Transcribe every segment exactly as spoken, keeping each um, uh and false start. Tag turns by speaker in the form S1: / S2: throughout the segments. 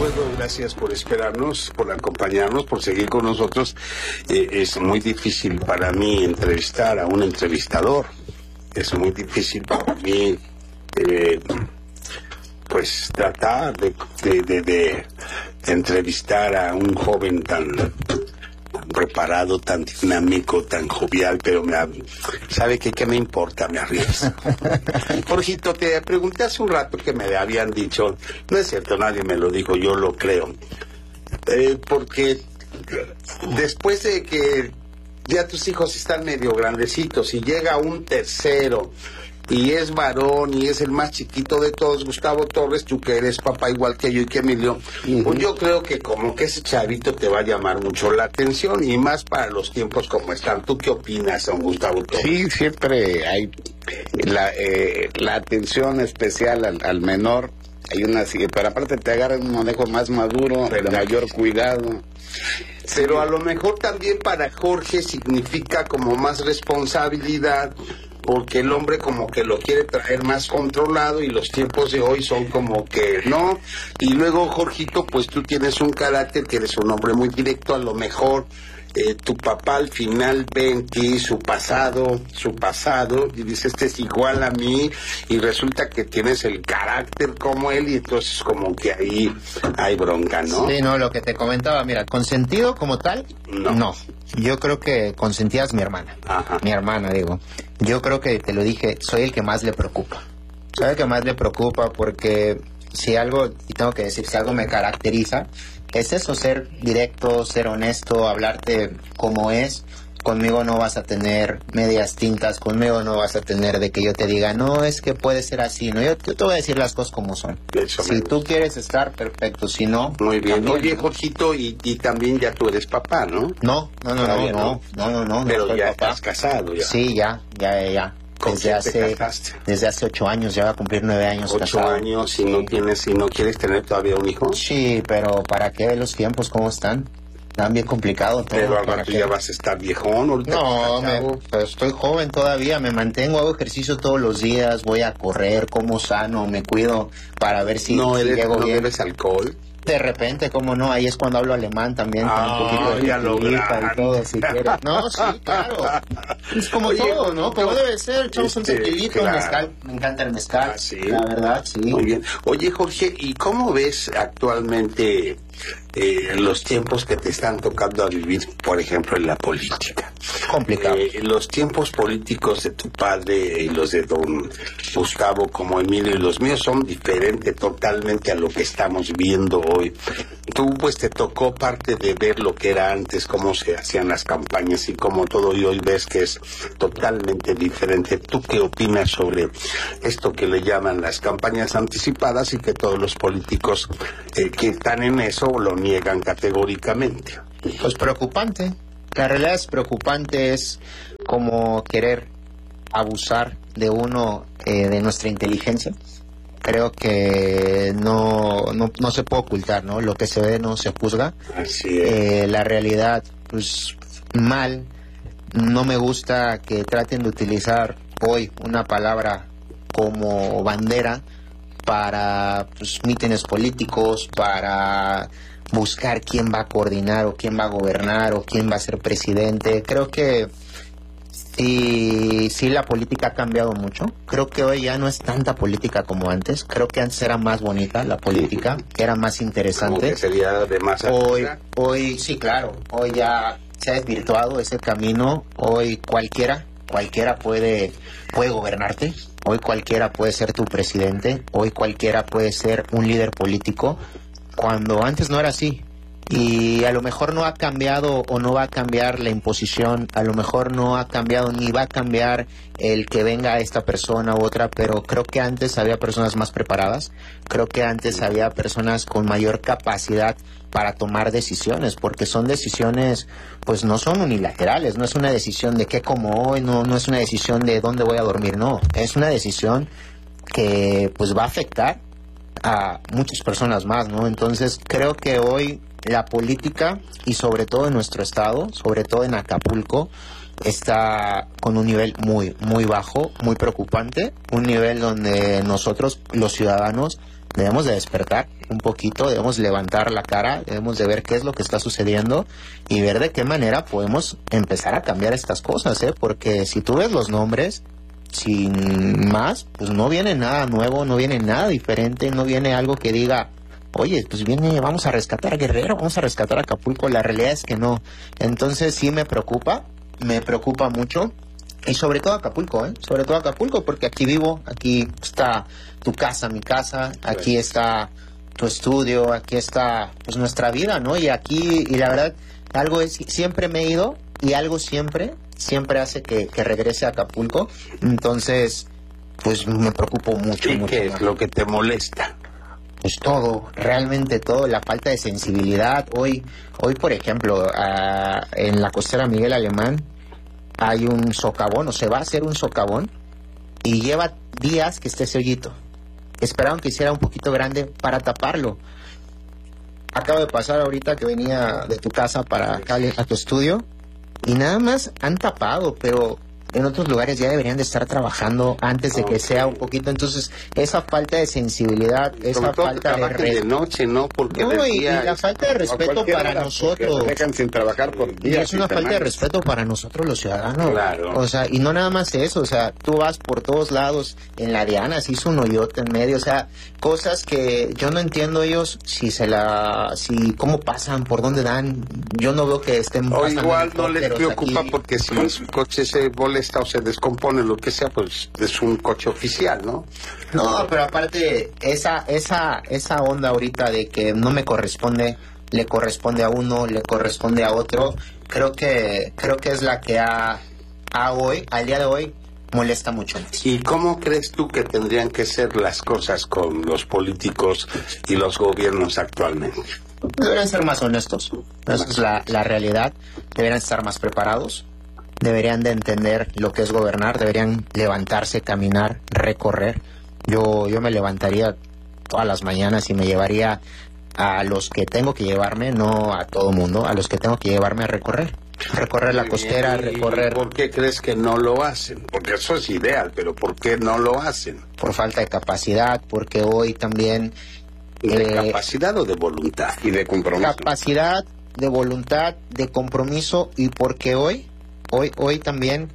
S1: Bueno, gracias por esperarnos, por acompañarnos, por seguir con nosotros. Eh, es muy difícil para mí entrevistar a un entrevistador. Es muy difícil para mí, eh, pues, tratar de, de, de, de entrevistar a un joven tan... tan preparado, tan dinámico, tan jovial, pero me ha... ¿sabe qué? ¿Qué me importa? Me arriesgo. Jorgito, te pregunté hace un rato que me habían dicho, no es cierto, nadie me lo dijo, yo lo creo, eh, porque después de que ya tus hijos están medio grandecitos y llega un tercero y es varón y es el más chiquito de todos, Gustavo Torres, tú que eres papá igual que yo y que Emilio, uh-huh. Pues yo creo que como que ese chavito te va a llamar mucho la atención y más para los tiempos como están. ¿Tú qué opinas, don Gustavo Torres?
S2: Sí, siempre hay la, eh, la atención especial al, al menor. Hay una, pero aparte te agarran un manejo más maduro, de mayor cuidado.
S1: Pero a lo mejor también para Jorge significa como más responsabilidad, porque el hombre como que lo quiere traer más controlado y los tiempos de hoy son como que no. Y luego, Jorgito, pues tú tienes un carácter que eres un hombre muy directo, a lo mejor eh, tu papá al final ve en ti su pasado, su pasado, y dice, este es igual a mí, y resulta que tienes el carácter como él, y entonces como que ahí hay bronca, ¿no?
S3: Sí, no, lo que te comentaba, mira, consentido como tal, no. no. Yo creo que consentida es mi hermana. Ajá. Mi hermana, digo. Yo creo que, te lo dije, soy el que más le preocupa. Soy el que más le preocupa porque si algo, y tengo que decir, si algo me caracteriza, es eso, ser directo, ser honesto, hablarte como es. Conmigo no vas a tener medias tintas, conmigo no vas a tener de que yo te diga, no, es que puede ser así, no, yo, yo te voy a decir las cosas como son. Si tú quieres estar, perfecto, si no...
S1: Muy bien.
S3: También.
S1: Oye, Jorgito, y, y también ya tú eres papá, ¿no?
S3: No, no, no, no, no, no, no, no.
S1: Pero
S3: no
S1: ya
S3: papá.
S1: Estás casado, ya.
S3: Sí, ya, ya, ya. Desde hace, desde hace ocho años, ya va a cumplir nueve años
S1: Ocho
S3: casado.
S1: años, y no tienes, y no quieres tener todavía un hijo.
S3: Sí, pero ¿para qué los tiempos cómo están? Están bien complicado todo.
S1: Pero al rato ya vas a estar viejón.
S3: No, me, pues estoy joven todavía, me mantengo, hago ejercicio todos los días, voy a correr, como sano, me cuido para ver si,
S1: no
S3: si
S1: eres,
S3: llego
S1: no
S3: bien.
S1: bebes alcohol.
S3: De repente, cómo no, ahí es cuando hablo alemán también,
S1: ah,
S3: con un poquito de
S1: ya lo
S3: y todo, si quieres. No, sí, claro. Es como Oye, todo, ¿no? Como debe ser, echamos este, un tequilito, claro. Mezcal, me encanta el mezcal, ah, ¿sí? La verdad, sí.
S1: Muy bien. Oye, Jorge, ¿y cómo ves actualmente eh, los tiempos que te están tocando a vivir, por ejemplo, en la política?
S3: Complicado.
S1: Eh, los tiempos políticos de tu padre y los de don Gustavo como Emilio y los míos son diferentes totalmente a lo que estamos viendo hoy. Tú pues te tocó parte de ver lo que era antes, cómo se hacían las campañas y cómo todo, y hoy ves que es totalmente diferente. ¿Tú qué opinas sobre esto que le llaman las campañas anticipadas y que todos los políticos eh, que están en eso lo niegan categóricamente?
S3: Pues preocupante. La realidad es preocupante, es como querer abusar de uno, eh, de nuestra inteligencia. Creo que no, no, no se puede ocultar, ¿no? Lo que se ve no se juzga.
S1: Así es.
S3: Eh, la realidad, pues, mal. No me gusta que traten de utilizar hoy una palabra como bandera para, pues, mítines políticos, para buscar quién va a coordinar o quién va a gobernar o quién va a ser presidente. Creo que sí, sí la política ha cambiado mucho. Creo que hoy ya no es tanta política como antes. Creo que antes era más bonita la política, era más interesante.
S1: Como que sería de más
S3: hoy, hoy sí, claro, hoy ya se ha desvirtuado ese camino. Hoy cualquiera, cualquiera puede, puede gobernarte. Hoy cualquiera puede ser tu presidente. Hoy cualquiera puede ser un líder político. Cuando antes no era así, y a lo mejor no ha cambiado o no va a cambiar la imposición, a lo mejor no ha cambiado ni va a cambiar el que venga esta persona u otra, pero creo que antes había personas más preparadas, creo que antes había personas con mayor capacidad para tomar decisiones, porque son decisiones, pues no son unilaterales, no es una decisión de qué como hoy, no, no es una decisión de dónde voy a dormir, no, es una decisión que pues va a afectar a muchas personas más, ¿no? Entonces creo que hoy la política, y sobre todo en nuestro estado, sobre todo en Acapulco, está con un nivel muy, muy bajo, muy preocupante, un nivel donde nosotros, los ciudadanos, debemos de despertar un poquito, debemos levantar la cara, debemos de ver qué es lo que está sucediendo y ver de qué manera podemos empezar a cambiar estas cosas, ¿eh? Porque si tú ves los nombres, sin más, pues no viene nada nuevo, no viene nada diferente, no viene algo que diga, oye, pues viene, vamos a rescatar a Guerrero, vamos a rescatar a Acapulco. La realidad es que no. Entonces sí me preocupa, me preocupa mucho. Y sobre todo Acapulco, ¿eh? Sobre todo Acapulco, porque aquí vivo, aquí está tu casa, mi casa, aquí está tu estudio, aquí está pues nuestra vida, ¿no? Y aquí, y la verdad, algo es, siempre me he ido y algo siempre, siempre hace que, que regrese a Acapulco. Entonces, pues me preocupo mucho.
S1: ¿Y
S3: mucho
S1: qué
S3: más.
S1: es lo que te molesta?
S3: Pues todo, realmente todo, la falta de sensibilidad. Hoy, hoy por ejemplo, uh, en la costera Miguel Alemán hay un socavón, o se va a hacer un socavón, y lleva días que esté ese hoyito. Esperaron que hiciera un poquito grande para taparlo. Acabo de pasar ahorita que venía de tu casa para acá a tu estudio, y nada más han tapado, pero en otros lugares ya deberían de estar trabajando antes de que sea un poquito. Entonces, esa falta de sensibilidad, esa falta de,
S1: re... de noche, ¿no? Porque
S3: no, y,
S1: día
S3: y la
S1: es...
S3: falta de respeto para
S2: hora,
S3: nosotros.
S2: Se dejan sin trabajar por días.
S3: Y es una falta de respeto para nosotros los ciudadanos.
S1: Claro.
S3: O sea, y no nada más eso, o sea, tú vas por todos lados, en la Diana se hizo un hoyote en medio, o sea, cosas que yo no entiendo ellos si se la, si cómo pasan, por dónde dan. Yo no veo que estén
S1: o
S3: pasando
S1: igual no les
S3: helicópteros
S1: preocupa
S3: aquí.
S1: porque si su coche se molesta o se descompone, lo que sea, pues es un coche oficial, ¿no?
S3: No, pero aparte, esa, esa, esa onda ahorita de que no me corresponde, le corresponde a uno, le corresponde a otro, creo que, creo que es la que a, a hoy, al día de hoy, molesta mucho.
S1: ¿Y cómo crees tú que tendrían que ser las cosas con los políticos y los gobiernos actualmente?
S3: Deberían ser más honestos, esa es la, la realidad, deberían estar más preparados, deberían de entender lo que es gobernar, deberían levantarse, caminar, recorrer. Yo, yo me levantaría todas las mañanas y me llevaría a los que tengo que llevarme, no a todo mundo, a los que tengo que llevarme a recorrer. Recorrer la costera,
S1: ¿Y
S3: recorrer...
S1: ¿Por qué crees que no lo hacen? Porque eso es ideal, pero ¿por qué no lo hacen?
S3: Por falta de capacidad, porque hoy también...
S1: ¿De
S3: eh,
S1: capacidad o de voluntad?
S2: Y de compromiso.
S3: Capacidad, de voluntad, de compromiso, y porque hoy, hoy, hoy también...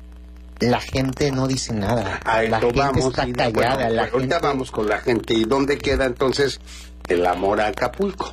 S3: la gente no dice nada.
S1: A
S3: la
S1: esto
S3: gente
S1: vamos,
S3: está
S1: y,
S3: callada.
S1: bueno,
S3: la
S1: ahorita
S3: gente...
S1: vamos con la gente. ¿Y dónde queda entonces el amor a Acapulco?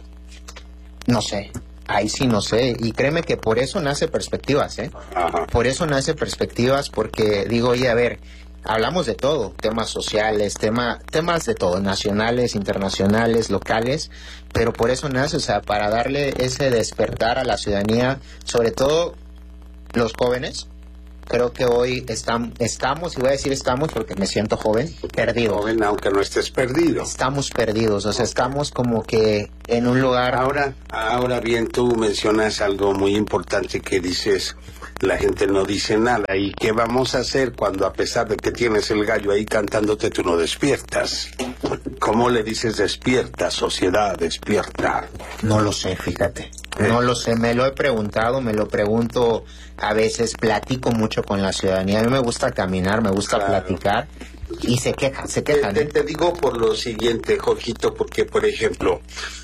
S3: No sé. Ahí sí no sé. Y créeme que por eso nace Perspectivas, ¿eh?
S1: Ajá.
S3: Por eso nace Perspectivas, porque digo, oye, a ver, hablamos de todo. Temas sociales, tema, temas de todo. Nacionales, internacionales, locales. Pero por eso nace, o sea, para darle ese despertar a la ciudadanía, sobre todo los jóvenes. Creo que hoy estamos, estamos, y voy a decir estamos porque me siento joven, perdidos.
S1: Joven, aunque no estés perdido.
S3: Estamos perdidos, o sea, estamos como que en un lugar...
S1: Ahora, ahora bien, tú mencionas algo muy importante que dices, la gente no dice nada. ¿Y qué vamos a hacer cuando a pesar de que tienes el gallo ahí cantándote, tú no despiertas? ¿Cómo le dices despierta, sociedad, despierta?
S3: No lo sé, fíjate. No lo sé, me lo he preguntado, me lo pregunto a veces, platico mucho con la ciudadanía. A mí me gusta caminar, me gusta
S1: Claro.
S3: platicar y se quejan, se
S1: Te,
S3: quejan.
S1: te-
S3: ¿eh?
S1: te digo por lo siguiente, Jorgito, porque, por ejemplo,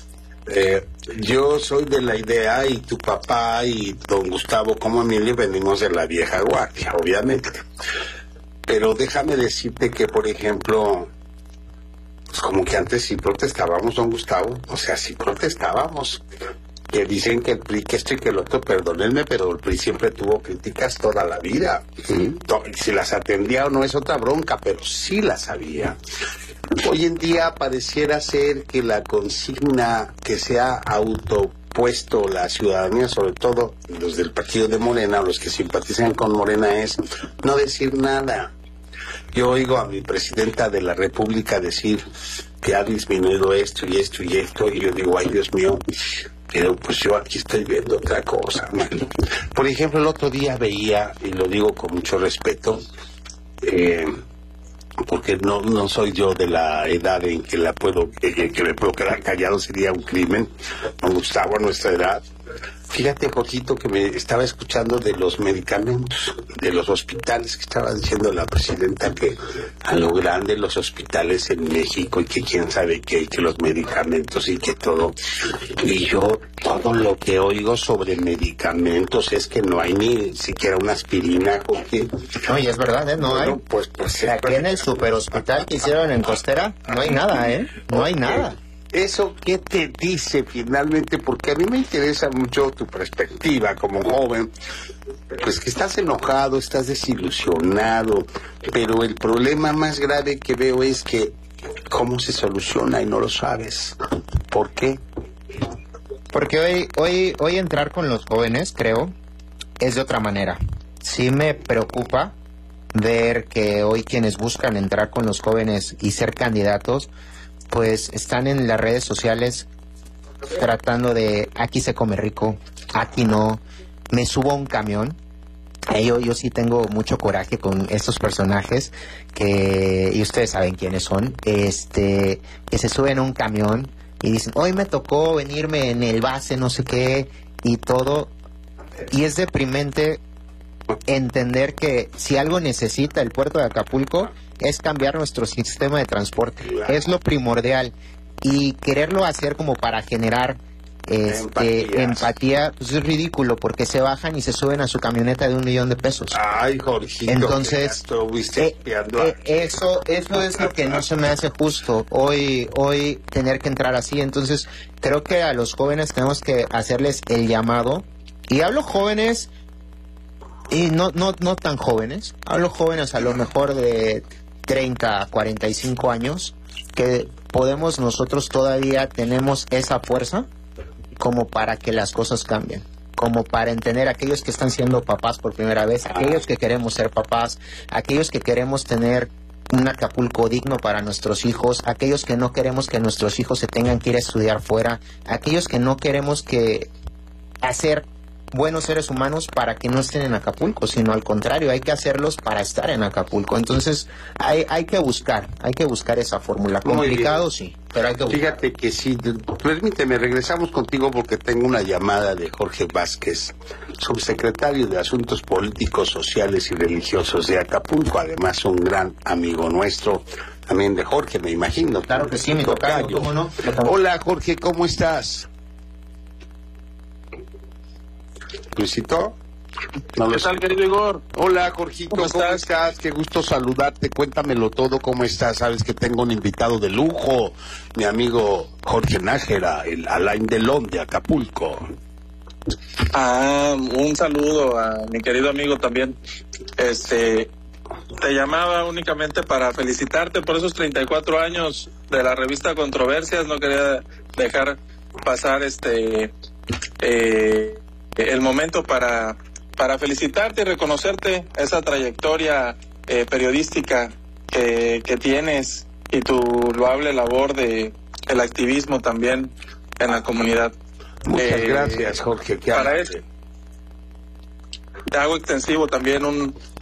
S1: eh, yo soy de la idea, y tu papá y don Gustavo como Emilio venimos de la vieja guardia, obviamente. Pero déjame decirte que, por ejemplo, pues como que antes sí protestábamos, don Gustavo, o sea, sí protestábamos. Que dicen que el P R I, que esto y que el otro, perdónenme, pero el P R I siempre tuvo críticas toda la vida. To- Si las atendía o no es otra bronca, pero sí las había. Hoy en día pareciera ser que la consigna que se ha autopuesto la ciudadanía, sobre todo los del partido de Morena, o los que simpatizan con Morena, es no decir nada. Yo oigo a mi presidenta de la República decir que ha disminuido esto y esto y esto, y yo digo, ay, Dios mío, pero pues yo aquí estoy viendo otra cosa, mano. Por ejemplo, el otro día veía, y lo digo con mucho respeto, eh, porque no no soy yo de la edad en que la puedo que, que me puedo quedar callado, sería un crimen. Don Gustavo, a nuestra edad, Fíjate, Jorgito, que me estaba escuchando de los medicamentos, de los hospitales, que estaba diciendo la presidenta que a lo grande los hospitales en México y que quién sabe qué, y que los medicamentos y que todo. Y yo, todo lo que oigo sobre medicamentos es que no hay ni siquiera una aspirina, Jorge.
S3: No, y es verdad, ¿eh? No
S1: Bueno,
S3: hay.
S1: pues, pues,
S3: Aquí en el superhospital que hicieron en Costera, no hay nada, ¿eh? No hay nada.
S1: ¿Eso qué te dice finalmente? Porque a mí me interesa mucho tu perspectiva como joven. Pues que estás enojado, estás desilusionado, pero el problema más grave que veo es que cómo se soluciona y no lo sabes. ¿Por qué?
S3: Porque hoy, hoy, hoy entrar con los jóvenes, creo, es de otra manera. Sí me preocupa ver que hoy quienes buscan entrar con los jóvenes y ser candidatos, pues están en las redes sociales tratando de aquí se come rico, aquí no, me subo a un camión. Eh, Yo, yo sí tengo mucho coraje con estos personajes que, y ustedes saben quiénes son, este, que se suben a un camión y dicen, hoy me tocó venirme en el base, no sé qué, y todo, y es deprimente entender que si algo necesita el puerto de Acapulco es cambiar nuestro sistema de transporte, es lo primordial, y quererlo hacer como para generar este, empatía, pues es ridículo, porque se bajan y se suben a su camioneta de un millón de pesos.
S1: Ay, Jorgito,
S3: entonces
S1: eh,
S3: eh, eso eso es lo que no se me hace justo hoy hoy tener que entrar así. Entonces creo que a los jóvenes tenemos que hacerles el llamado, y hablo jóvenes y no no no tan jóvenes, hablo jóvenes a lo mejor de treinta, cuarenta y cinco años, que podemos nosotros todavía tenemos esa fuerza como para que las cosas cambien, como para entender a aquellos que están siendo papás por primera vez, aquellos que queremos ser papás, aquellos que queremos tener un Acapulco digno para nuestros hijos, aquellos que no queremos que nuestros hijos se tengan que ir a estudiar fuera, aquellos que no queremos que hacer buenos seres humanos para que no estén en Acapulco, sino al contrario, hay que hacerlos para estar en Acapulco. Entonces hay, hay que buscar, hay que buscar esa fórmula. Complicado, sí, pero hay que buscar.
S1: Fíjate que sí, permíteme, regresamos contigo porque tengo una llamada de Jorge Vázquez, subsecretario de Asuntos Políticos, Sociales y Religiosos de Acapulco, además un gran amigo nuestro, también de Jorge, me imagino.
S3: Claro que sí, mi tocayo, ¿cómo no?
S1: Hola, Jorge, ¿cómo estás? Luisito, no
S4: ¿Qué
S1: lo
S4: tal,
S1: sé.
S4: querido Igor?
S1: Hola, Jorgito, ¿cómo,
S4: ¿Cómo
S1: estás?
S4: estás?
S1: Qué gusto saludarte, cuéntamelo todo, ¿cómo estás? Sabes que tengo un invitado de lujo, mi amigo Jorge Nájera, el Alain Delon de Acapulco.
S4: Ah, un saludo a mi querido amigo también. Este, te llamaba únicamente para felicitarte por esos treinta y cuatro años de la revista Controversias. No quería dejar pasar este eh, el momento para para felicitarte y reconocerte esa trayectoria eh, periodística que, que tienes y tu loable labor de el activismo también en la comunidad.
S1: Muchas
S4: Eh,
S1: gracias, Jorge. Qué
S4: para
S1: amable.
S4: eso te hago extensivo también un